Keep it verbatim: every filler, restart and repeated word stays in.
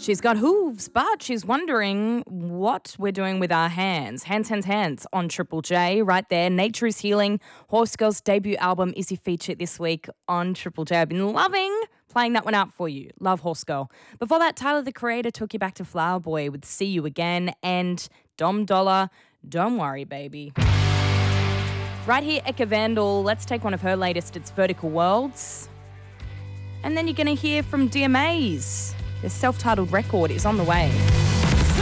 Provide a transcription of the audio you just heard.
She's got hooves, but she's wondering what we're doing with our hands. Hands, hands, hands on Triple J right there. Nature is Healing. Horse Girl's debut album is your feature this week on Triple J. I've been loving playing that one out for you. Love Horse Girl. Before that, Tyler, the Creator, took you back to Flower Boy with See You Again, and Dom Dollar, Don't Worry Baby. Right here, Eka Vandal. Let's take one of her latest. It's Vertical Worlds. And then you're going to hear from D M As. Their self-titled record is on the way.